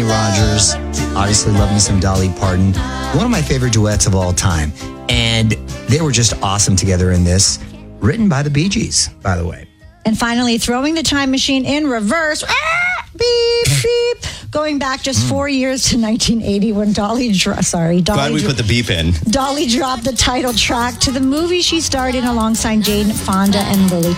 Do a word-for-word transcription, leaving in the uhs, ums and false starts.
Rogers. Obviously, love me some Dolly Parton. One of my favorite duets of all time. And they were just awesome together in this. Written by the Bee Gees, by the way. And finally, throwing the time machine in reverse. Ah, beep, beep. Going back just four years to nineteen eighty when Dolly, dro- sorry, Dolly, Glad we dro- put the beep in. Dolly dropped the title track to the movie she starred in alongside Jane Fonda and Lily